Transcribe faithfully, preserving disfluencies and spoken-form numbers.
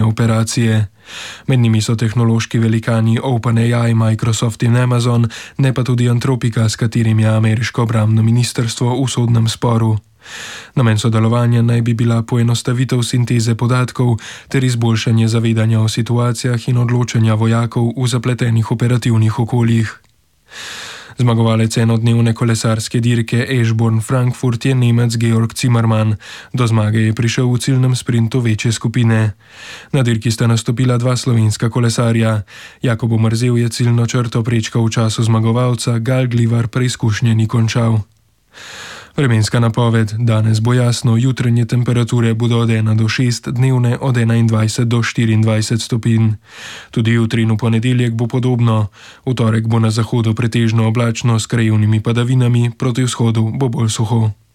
operacije. Med njimi so tehnološki velikani OpenAI, Microsoft in Amazon, ne pa tudi Antropika, s katerim je ameriško obrambno ministrstvo v sodnem sporu. Namen sodelovanja naj bi bila poenostavitev sinteze podatkov ter izboljšanje zavedanja o situacijah in odločanja vojakov v zapletenih operativnih okoljih. Zmagovalec enodnevne kolesarske dirke Eschborn-Frankfurt je Nemec Georg Zimmermann. Do zmage je prišel v ciljnem sprintu večje skupine. Na dirki sta nastopila dva slovenska kolesarja. Jakob Omerzel je ciljno črto prečkal v času zmagovalca, Gal Glivar preizkušnje ni končal. Vremenska napoved: danes bo jasno, jutranje temperature bodo od ena do šest, dnevne od enaindvajset do štiriindvajset stopinj. Tudi jutri in v ponedeljek bo podobno. V torek bo na zahodu pretežno oblačno s krajevnimi padavinami, proti vzhodu bo bolj suho.